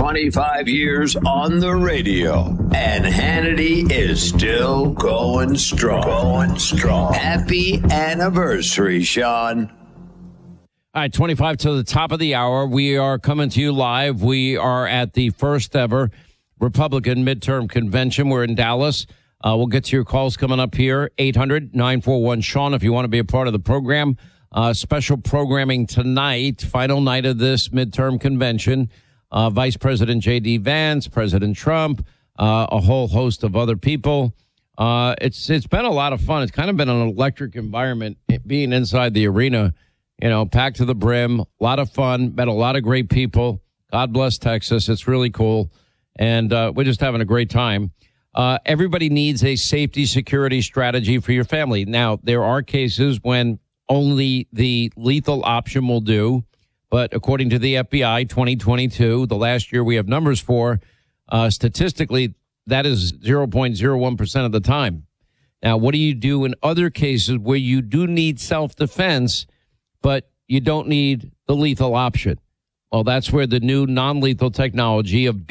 25 years on the radio, and Hannity is still going strong. Happy anniversary, Sean. All right, 25 to the top of the hour. We are coming to you live. We are at the first ever Republican midterm convention. We're in Dallas. We'll get to your calls coming up here. 800-941-SEAN if you want to be a part of the program. Special programming tonight, final night of this midterm convention. Vice President J.D. Vance, President Trump, a whole host of other people. It's been a lot of fun. It's kind of been an electric environment being inside the arena, you know, packed to the brim. A lot of fun. Met a lot of great people. God bless Texas. It's really cool. And we're just having a great time. Everybody needs a safety security strategy for your family. Now, there are cases when only the lethal option will do. But according to the FBI, 2022, the last year we have numbers for, statistically, that is 0.01% of the time. Now, what do you do in other cases where you do need self-defense, but you don't need the lethal option? Well, that's where the new non-lethal technology of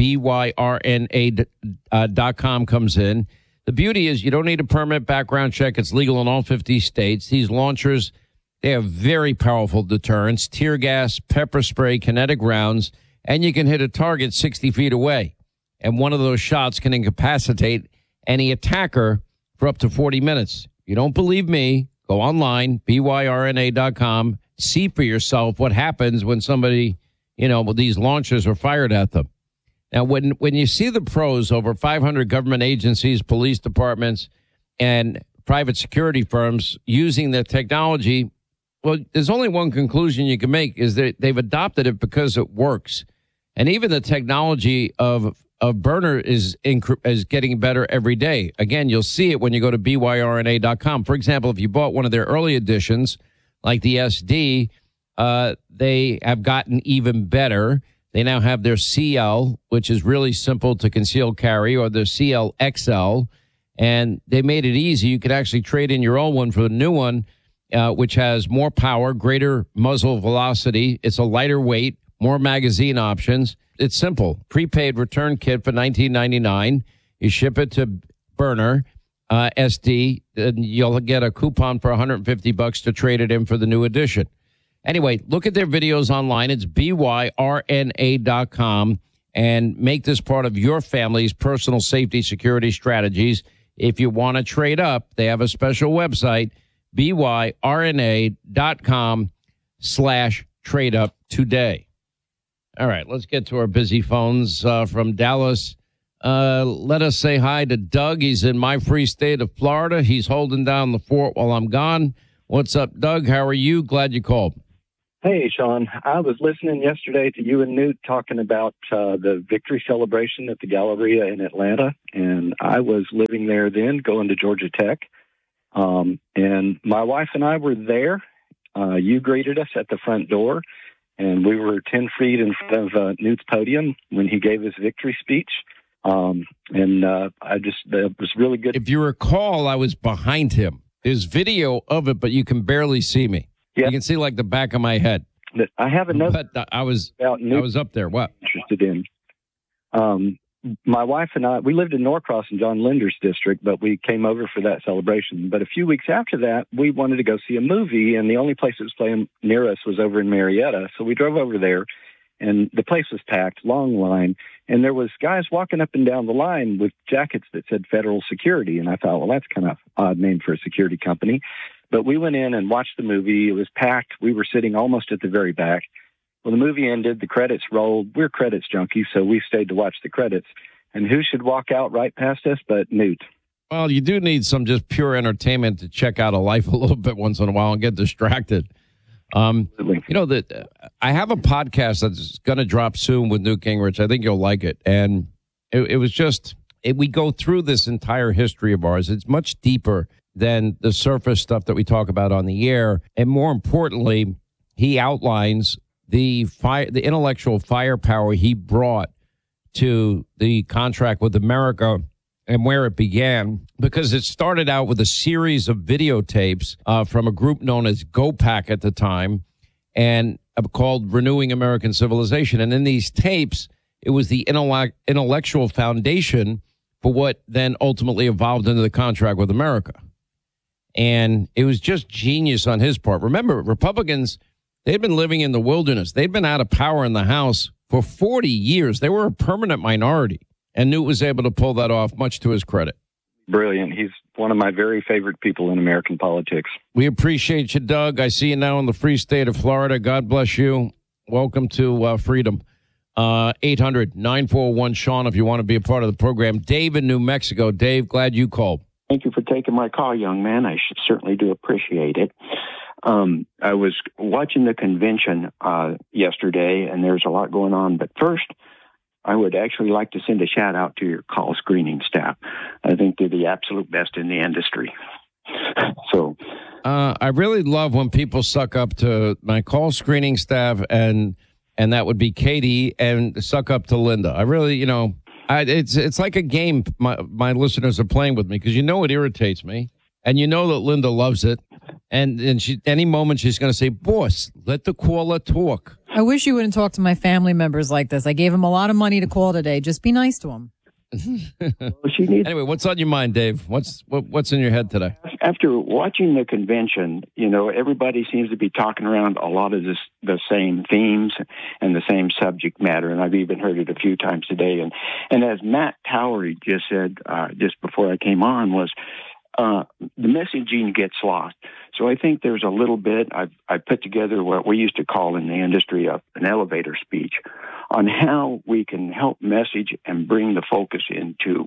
BYRNA.com comes in. The beauty is you don't need a permanent background check. It's legal in all 50 states. These launchers, they have very powerful deterrents, tear gas, pepper spray, kinetic rounds, and you can hit a target 60 feet away. And one of those shots can incapacitate any attacker for up to 40 minutes. If you don't believe me, go online, BYRNA.com, see for yourself what happens when somebody, you know, these launchers are fired at them. Now, when you see the pros, over 500 government agencies, police departments, and private security firms using the technology, well, there's only one conclusion you can make, is that they've adopted it because it works. And even the technology of burner is getting better every day. Again, you'll see it when you go to BYRNA.com. For example, if you bought one of their early editions, like the SD, they have gotten even better. They now have their CL, which is really simple to conceal carry, or their CL XL. And they made it easy. You could actually trade in your old one for the new one, which has more power, greater muzzle velocity. It's a lighter weight, more magazine options. It's simple. Prepaid return kit for $19.99. You ship it to Burner SD, and you'll get a coupon for $150 to trade it in for the new edition. Anyway, look at their videos online. It's BYRNA.com, and make this part of your family's personal safety security strategies. If you want to trade up, they have a special website, BYRNA.com/trade up today. All right, let's get to our busy phones from Dallas. Let us say hi to Doug. He's in my free state of Florida. He's holding down the fort while I'm gone. What's up, Doug? How are you? Glad you called. Hey, Sean. I was listening yesterday to you and Newt talking about the victory celebration at the Galleria in Atlanta, and I was living there then, going to Georgia Tech. And my wife and I were there. You greeted us at the front door, and we were 10 feet in front of Newt's podium when he gave his victory speech. It was really good. If you recall, I was behind him. There's video of it, but you can barely see me. Yep. You can see like the back of my head. But I have another. But I was up there. What? Interested in. My wife and I, we lived in Norcross in John Linder's district, but we came over for that celebration. But a few weeks after that, we wanted to go see a movie, and the only place that was playing near us was over in Marietta. So we drove over there, and the place was packed, long line, and there was guys walking up and down the line with jackets that said Federal Security. And I thought, well, that's kind of odd name for a security company. But we went in and watched the movie. It was packed. We were sitting almost at the very back. When the movie ended, the credits rolled. We're credits junkies, so we stayed to watch the credits. And who should walk out right past us but Newt? Well, you do need some just pure entertainment to check out a life a little bit once in a while and get distracted. You know, I have a podcast that's going to drop soon with Newt Gingrich. I think you'll like it. And it was just, we go through this entire history of ours. It's much deeper than the surface stuff that we talk about on the air. And more importantly, he outlines the intellectual firepower he brought to the contract with America and where it began, because it started out with a series of videotapes from a group known as GOPAC at the time, and called Renewing American Civilization. And in these tapes, It was the intellectual foundation for what then ultimately evolved into the contract with America. And it was just genius on his part. Remember, Republicans, they'd been living in the wilderness. They'd been out of power in the House for 40 years. They were a permanent minority, and Newt was able to pull that off, much to his credit. Brilliant. He's one of my very favorite people in American politics. We appreciate you, Doug. I see you now in the free state of Florida. God bless you. Welcome to freedom. 800-941-SEAN if you want to be a part of the program. Dave in New Mexico. Dave, glad you called. Thank you for taking my call, young man. I certainly do appreciate it. I was watching the convention yesterday, and there's a lot going on. But first, I would actually like to send a shout-out to your call screening staff. I think they're the absolute best in the industry. So, I really love when people suck up to my call screening staff, and that would be Katie, and suck up to Linda. I really, it's like a game my listeners are playing with me, because it irritates me, and that Linda loves it, and she, any moment she's going to say, "Boss, let the caller talk." I wish you wouldn't talk to my family members like this. I gave them a lot of money to call today. Just be nice to them. Anyway, what's on your mind, Dave? What's in your head today? After watching the convention, everybody seems to be talking around a lot of the same themes and the same subject matter, and I've even heard it a few times today. And as Matt Towery just said just before I came on, was the messaging gets lost. So I think there's a little bit, I put together what we used to call in the industry an elevator speech on how we can help message and bring the focus into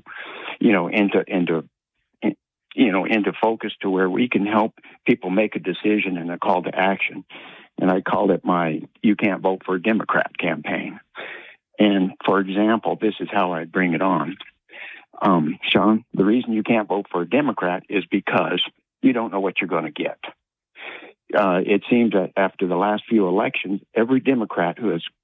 focus to where we can help people make a decision and a call to action. And I called it my "You Can't Vote for a Democrat" campaign. And for example, this is how I bring it on. Sean, the reason you can't vote for a Democrat is because you don't know what you're going to get. It seems that after the last few elections, every Democrat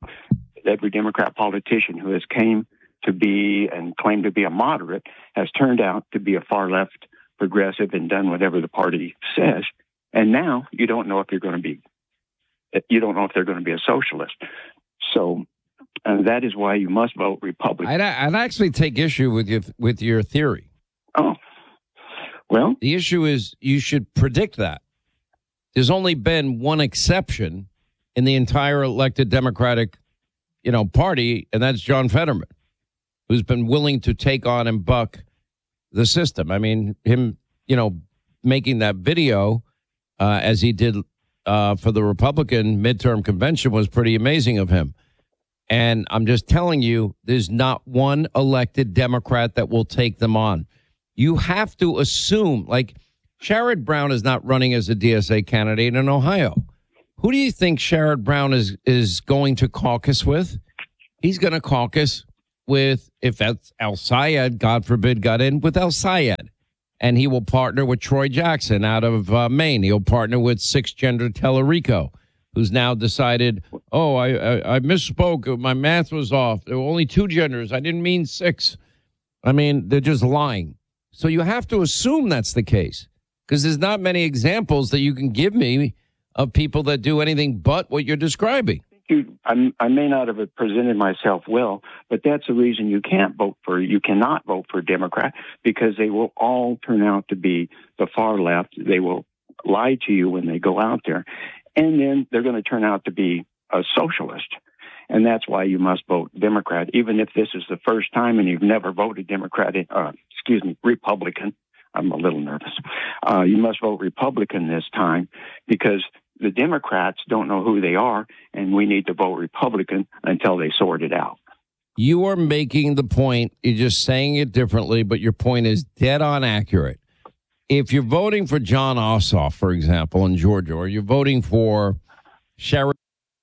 politician who has came to be and claimed to be a moderate has turned out to be a far left progressive and done whatever the party says. And now you don't know if they're going to be a socialist. So that is why you must vote Republican. I'd actually take issue with your theory. Oh, well, the issue is you should predict that. There's only been one exception in the entire elected Democratic, party, and that's John Fetterman, who's been willing to take on and buck the system. I mean, him, making that video as he did for the Republican midterm convention was pretty amazing of him. And I'm just telling you, there's not one elected Democrat that will take them on. You have to assume, like, Sherrod Brown is not running as a DSA candidate in Ohio. Who do you think Sherrod Brown is going to caucus with? He's going to caucus with, if that's El-Sayed, God forbid, got in, with El-Sayed. And he will partner with Troy Jackson out of Maine. He'll partner with six-gender Tellerico, who's now decided, I misspoke. My math was off. There were only two genders. I didn't mean six. I mean, they're just lying. So you have to assume that's the case, because there's not many examples that you can give me of people that do anything but what you're describing. I may not have presented myself well, but that's the reason you cannot vote for a Democrat, because they will all turn out to be the far left. They will lie to you when they go out there. And then they're going to turn out to be a socialist. And that's why you must vote Democrat, even if this is the first time and you've never voted Republican. I'm a little nervous. You must vote Republican this time, because the Democrats don't know who they are, and we need to vote Republican until they sort it out. You are making the point. You're just saying it differently, but your point is dead on accurate. If you're voting for John Ossoff, for example, in Georgia, or you're voting for Sherrod.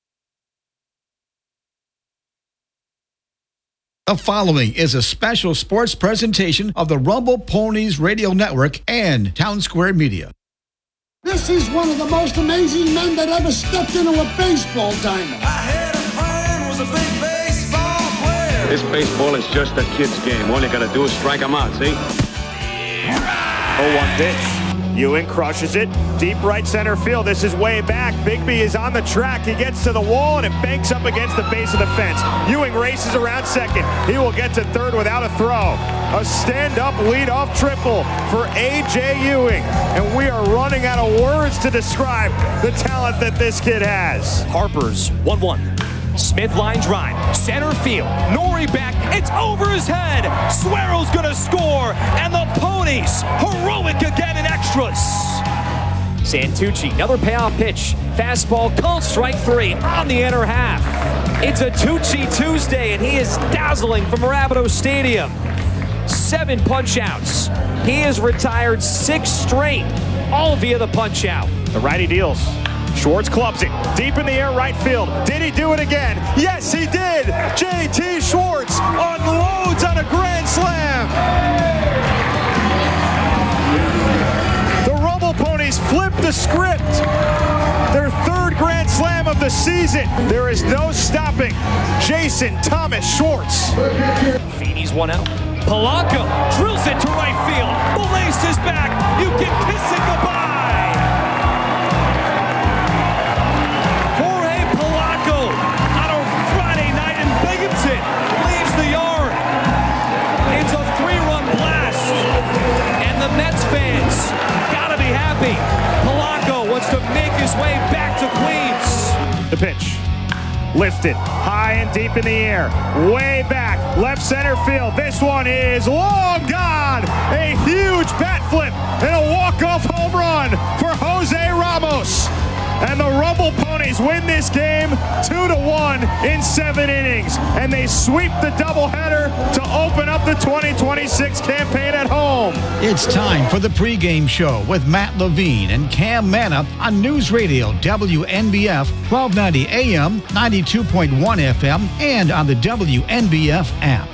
The following is a special sports presentation of the Rumble Ponies Radio Network and Town Square Media. This is one of the most amazing men that ever stepped into a baseball diamond. I had a friend who was a big baseball player. This baseball is just a kid's game. All you got to do is strike him out, see? 0-1 pitch. Ewing crushes it. Deep right center field. This is way back. Bigby is on the track. He gets to the wall and it banks up against the base of the fence. Ewing races around second. He will get to third without a throw. A stand-up leadoff triple for A.J. Ewing. And we are running out of words to describe the talent that this kid has. Harper's 1-1. Smith line drive, center field, Nori back, it's over his head. Suero's gonna score, and the Ponies heroic again in extras. Santucci, another payoff pitch, fastball, called strike 3 on the inner half. It's a Tucci Tuesday, and he is dazzling from Rapido Stadium. 7 punch-outs. He has retired 6 straight, all via the punch-out. The righty deals. Schwartz clubs it deep in the air right field. Did he do it again? Yes, he did. J.T. Schwartz unloads on a grand slam. The Rumble Ponies flip the script. Their 3rd grand slam of the season. There is no stopping Jason Thomas Schwartz. Feeney's 1 out. Polanco drills it to right field. Belace is back. You can kiss it goodbye. Leaves the yard. It's a 3-run blast. And the Mets fans gotta be happy. Polanco wants to make his way back to Queens. The pitch. Lifted high and deep in the air. Way back. Left center field. This one is long gone. A huge bat flip and a walk-off home run for Jose Ramos. And the Rumble Ponies win this game 2-1 in 7 innings. And they sweep the doubleheader to open up the 2026 campaign at home. It's time for the pregame show with Matt Levine and Cam Manna on News Radio WNBF 1290 AM, 92.1 FM, and on the WNBF app.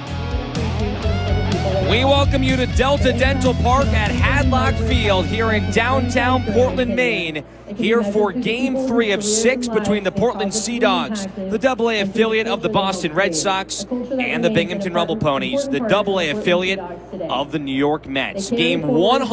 We welcome you to Delta Dental Park at Hadlock Field here in downtown Portland, Maine. Here for Game 3 of 6 between the Portland Sea Dogs, the AA affiliate of the Boston Red Sox, and the Binghamton Rumble Ponies, the AA affiliate of the New York Mets. Game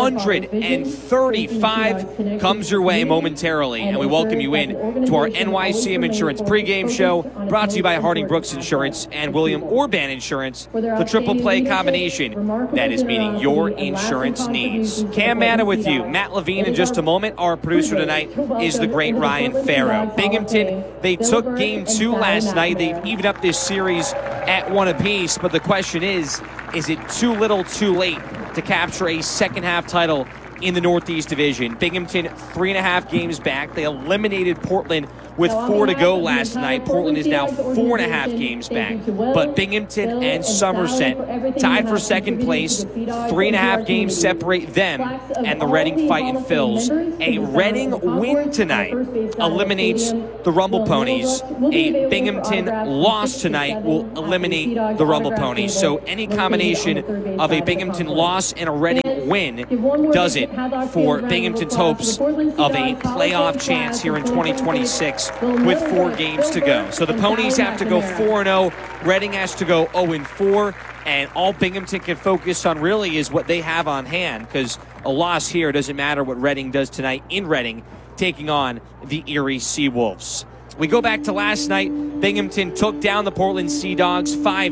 135 comes your way momentarily, and we welcome you in to our NYCM Insurance pregame show, brought to you by Harding Brooks Insurance and William Orban Insurance, the triple play combination that is meeting your insurance needs. Cam Manna with you. Matt Levine in just a moment. Our producer tonight is the great Ryan Farrow. Binghamton, they took Game 2 last night. They've evened up this series at 1 apiece, but the question is it too little too late to capture a second-half title in the Northeast Division? Binghamton 3.5 games back. They eliminated Portland with 4 to go last night. Portland is now 4.5 games back. But Binghamton and Somerset tied for second place. 3.5 games separate them and the Reading Fightin' Phils. A Reading win tonight eliminates the Rumble Ponies. A Binghamton loss tonight will eliminate the Rumble Ponies. So any combination of a Binghamton loss and a Reading win does it for Binghamton's hopes of a playoff chance here in 2026 with 4 games to go. So the Ponies have to go 4-0. Reading has to go 0-4. And all Binghamton can focus on really is what they have on hand, because a loss here doesn't matter what Reading does tonight in Reading, taking on the Erie Seawolves. We go back to last night. Binghamton took down the Portland Sea Dogs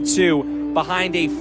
5-2 behind a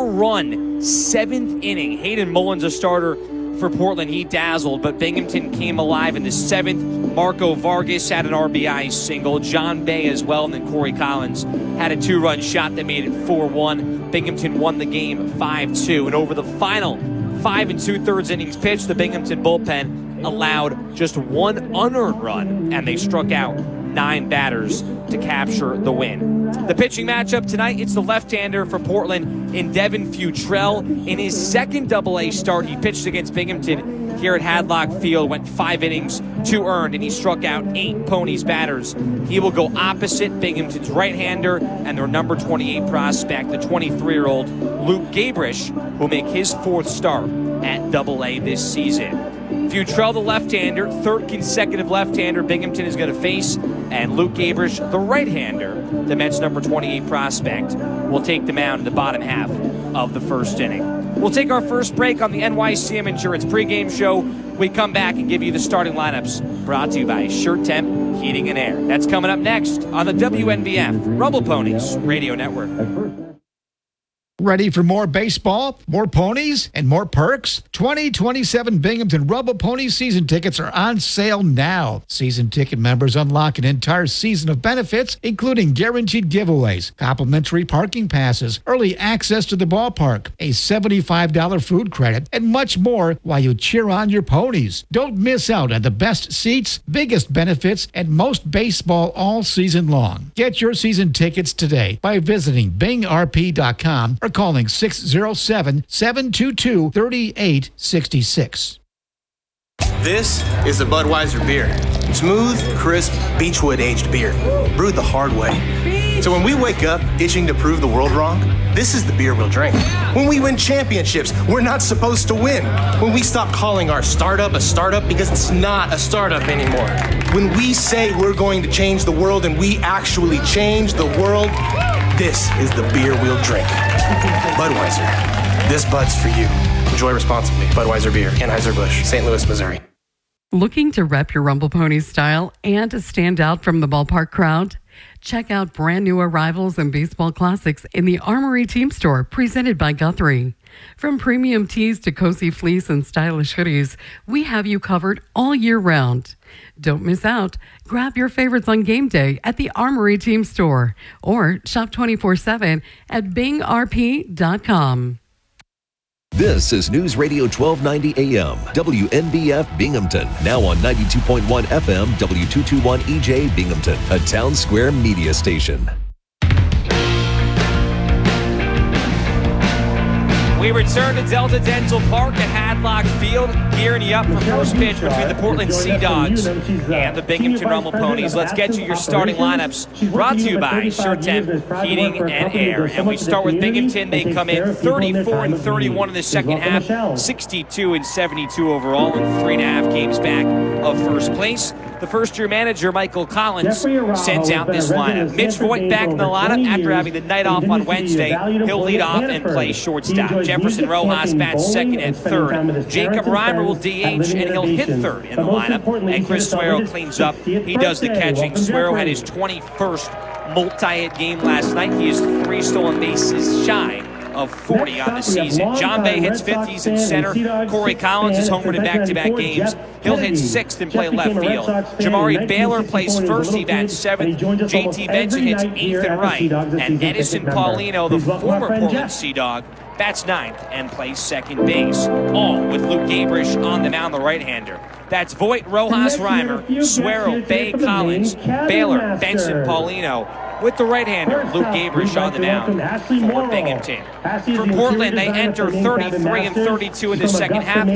4-run 7th inning. Hayden Mullins, a starter for Portland, he dazzled, but Binghamton came alive in the 7th. Marco Vargas had an RBI single. John Bay as well, and then Corey Collins had a 2-run shot that made it 4-1. Binghamton won the game 5-2. And over the final 5 2/3 innings pitched, the Binghamton bullpen allowed just 1 unearned run, and they struck out 9 batters to capture the win. The pitching matchup tonight, it's the left-hander for Portland in Devin Futrell. In his second AA start, he pitched against Binghamton here at Hadlock Field, went 5 innings, 2 earned, and he struck out 8 Ponies batters. He will go opposite Binghamton's right-hander and their number 28 prospect, the 23-year-old Luke Gabrish, who will make his 4th start at AA this season. Futrell, the left-hander, 3rd consecutive left-hander Binghamton is going to face, and Luke Gabrish, the right-hander, the Mets' number 28 prospect, will take the mound in the bottom half of the 1st inning. We'll take our first break on the NYCM Insurance pregame show. We come back and give you the starting lineups, brought to you by Shirt Temp Heating and Air. That's coming up next on the WNBF Rumble Ponies Radio Network. Ready for more baseball, more ponies, and more perks? 2027 Binghamton Rumble Pony season tickets are on sale now. Season ticket members unlock an entire season of benefits, including guaranteed giveaways, complimentary parking passes, early access to the ballpark, a $75 food credit, and much more while you cheer on your ponies. Don't miss out on the best seats, biggest benefits, and most baseball all season long. Get your season tickets today by visiting bingrp.com or calling 607-722-3866. This is the Budweiser beer. Smooth, crisp, beechwood aged beer, brewed the hard way. So when we wake up itching to prove the world wrong, this is the beer we'll drink. When we win championships, we're not supposed to win. When we stop calling our startup a startup because it's not a startup anymore. When we say we're going to change the world and we actually change the world, this is the beer we'll drink. Budweiser. This Bud's for you. Enjoy responsibly. Budweiser Beer, Anheuser-Busch, St. Louis, Missouri. Looking to rep your Rumble Ponies style and to stand out from the ballpark crowd? Check out brand new arrivals and baseball classics in the Armory Team Store, presented by Guthrie. From premium tees to cozy fleece and stylish hoodies, we have you covered all year round. Don't miss out. Grab your favorites on game day at the Armory Team Store or shop 24/7 at bingrp.com. This is News Radio 1290 AM, WNBF Binghamton. Now on 92.1 FM, W221 EJ Binghamton, a Town Square media station. We return to Delta Dental Park at Hadlock Field, gearing you up for first pitch between the Portland Sea Dogs and the Binghamton Rumble Ponies. Let's get you your starting lineups, brought to you by Shirt Temp Heating and Air. And we start with Binghamton. They come in 34-31 in the second half, 62-72 overall, and 3.5 games back of first place. The first-year manager, Michael Collins, sends out this lineup. Mitch Voigt back in the lineup after having the night off on Wednesday. He'll lead off and play shortstop. Jefferson Rojas bats second and third. Jacob Reimer will DH, and he'll hit third in the lineup. And Chris Suero cleans up. He does the catching. Suero had his 21st multi-hit game last night. He is 3 stolen bases shy of 40 on the season. John Bay hits 50s in center. Corey Collins is homered in back-to-back games. He'll hit 6th and play left field. Jamari Baylor plays first. He bats 7th. JT Benson hits 8th and right. And Edison Paulino, the former Portland Sea Dog, bats 9th and plays second base. All with Luke Gabrish on the mound, the right-hander. That's Voigt, Rojas, Reimer, Suero, Bay, Collins, Baylor, Benson, Paulino, with the right-hander, Luke Gabrish on the mound for Binghamton. For Portland, they enter 33-32 in the second half,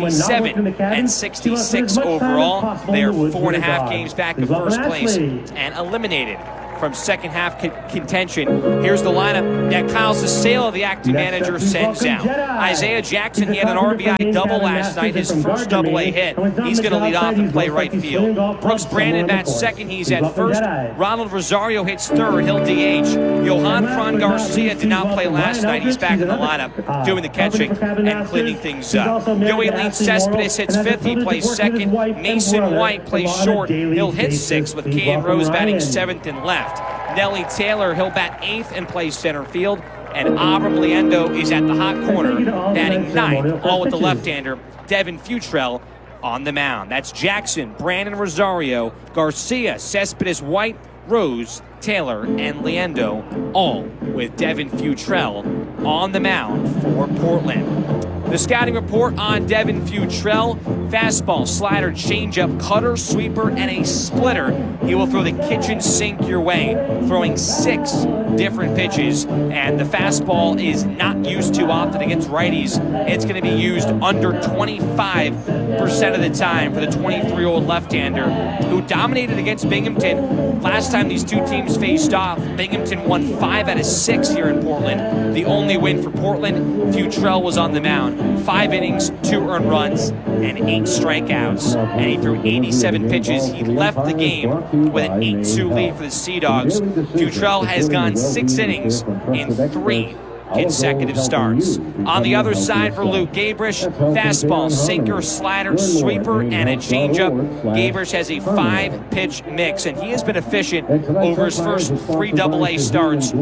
67-66 overall. They are 4.5 games back of first place and eliminated from second half contention. Here's the lineup that Kyle Sasela, the acting manager, sends out. Isaiah Jackson, he had an RBI double last night, his first double-A hit. He's going to lead off and play right field. Brooks Brandon bats second, he's at first. Ronald Rosario hits third, he'll DH. Johan Fran Garcia did not play last night. He's back in the lineup doing the catching and cleaning things up. Yoelin Cespedes hits fifth, he plays second. Mason White plays short, he'll hit sixth with Caden Rose batting seventh and left. Nelly Taylor, he'll bat 8th and play center field. And Abram Liendo is at the hot corner, batting 9th, all with the left-hander, Devin Futrell, on the mound. That's Jackson, Brandon Rosario, Garcia, Cespedes, White, Rose, Taylor, and Liendo, all with Devin Futrell on the mound for Portland. The scouting report on Devin Futrell: fastball, slider, changeup, cutter, sweeper, and a splitter. He will throw the kitchen sink your way, throwing 6 different pitches. And the fastball is not used too often against righties. It's going to be used under 25% of the time for the 23-year-old left-hander who dominated against Binghamton. Last time these two teams faced off, Binghamton won 5 out of 6 here in Portland. The only win for Portland, Futrell was on the mound. 5 innings, 2 earned runs, and 8 strikeouts. And he threw 87 pitches. He left the game with an 8-2 lead for the Sea Dogs. Futrell has gone 6 innings in 3 consecutive starts. On the other side for Luke Gabrish, fastball, sinker, slider, sweeper, and a changeup. Gabrish has a 5-pitch mix, and he has been efficient over his first 3 AA starts.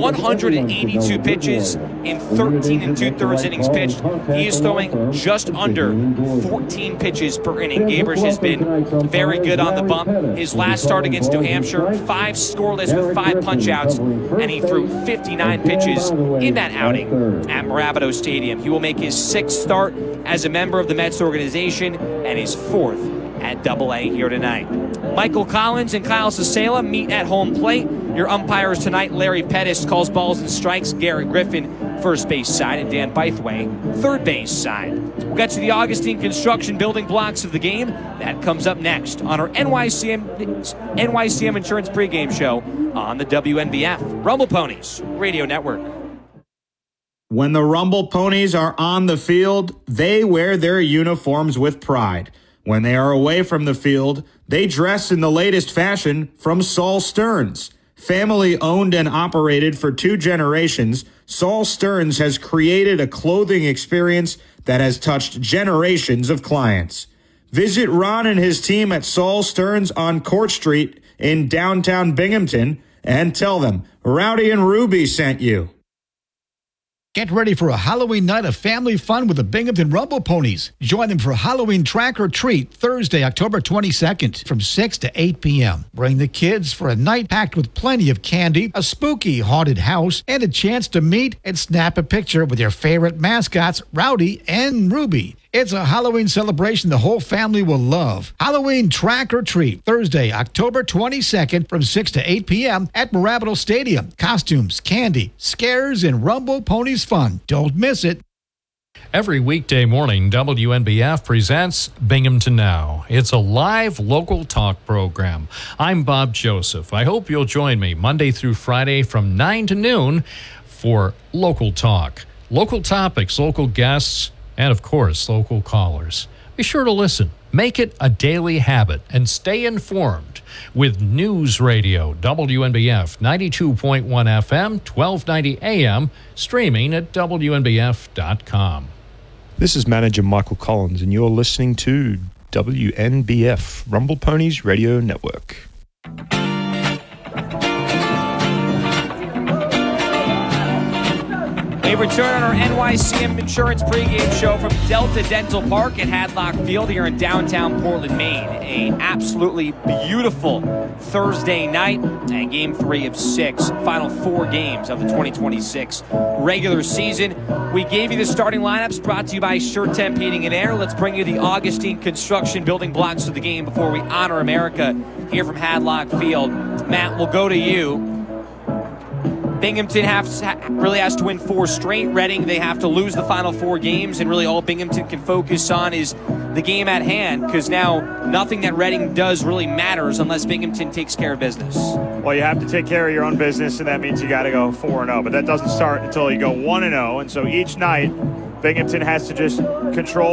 182 pitches in 13 2/3 innings pitched. He is throwing just under 14 pitches per inning. Gabrish has been very good on the bump. His last start against New Hampshire, 5 scoreless with 5 punch-outs, and he threw 59 pitches in that outing at Mirabito Stadium. He will make his 6th start as a member of the Mets organization and his 4th at AA here tonight. Michael Collins and Kyle Sasela meet at home plate. Your umpires tonight, Larry Pettis calls balls and strikes, Garrett Griffin first base side, and Dan Bythway third base side. We'll get to the Augustine construction building blocks of the game. That comes up next on our NYCM Insurance pregame show on the WNBF Rumble Ponies Radio Network. When the Rumble Ponies are on the field, they wear their uniforms with pride. When they are away from the field, they dress in the latest fashion from Saul Stearns. Family owned and operated for 2 generations, Saul Stearns has created a clothing experience that has touched generations of clients. Visit Ron and his team at Saul Stearns on Court Street in downtown Binghamton and tell them Rowdy and Ruby sent you. Get ready for a Halloween night of family fun with the Binghamton Rumble Ponies. Join them for Halloween Track or Treat Thursday, October 22nd from 6 to 8 p.m. Bring the kids for a night packed with plenty of candy, a spooky haunted house, and a chance to meet and snap a picture with your favorite mascots, Rowdy and Ruby. It's a Halloween celebration the whole family will love. Halloween Track or Treat, Thursday, October 22nd from 6 to 8 p.m. at Mirabito Stadium. Costumes, candy, scares, and Rumble Ponies fun. Don't miss it. Every weekday morning, WNBF presents Binghamton Now. It's a live local talk program. I'm Bob Joseph. I hope you'll join me Monday through Friday from 9 to noon for Local Talk. Local topics, local guests, and, of course, local callers. Be sure to listen. Make it a daily habit and stay informed with News Radio, WNBF 92.1 FM, 1290 AM, streaming at WNBF.com. This is manager Michael Collins, and you're listening to WNBF, Rumble Ponies Radio Network. We return on our NYCM Insurance pregame show from Delta Dental Park at Hadlock Field here in downtown Portland, Maine. A absolutely beautiful Thursday night and Game 3 of 6, final 4 games of the 2026 regular season. We gave you the starting lineups brought to you by Sure Temp Heating and Air. Let's bring you the Augustine construction building blocks of the game before we honor America here from Hadlock Field. Matt, we'll go to you. Binghamton really has to win 4 straight. Reading, they have to lose the final 4 games, and really all Binghamton can focus on is the game at hand, because now nothing that Reading does really matters unless Binghamton takes care of business. Well, you have to take care of your own business, and that means you got to go 4-0. But that doesn't start until you go 1-0, and so each night Binghamton has to just control